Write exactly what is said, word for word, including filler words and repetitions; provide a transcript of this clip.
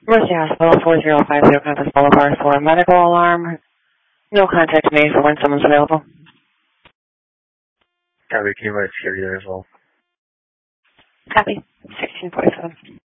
Mercy Hospital, four zero five zero Campus Boulevard for a medical alarm. No contact made for when someone's available. Copy, can you write security there as well? Copy. sixteen forty-seven.